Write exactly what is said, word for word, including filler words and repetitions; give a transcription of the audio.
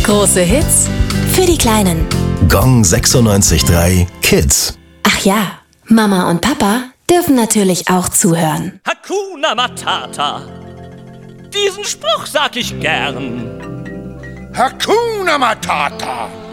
Große Hits für die Kleinen. Gong sechsundneunzig Komma drei Kids. Ach ja, Mama und Papa dürfen natürlich auch zuhören. Hakuna Matata, diesen Spruch sag ich gern. Hakuna Matata.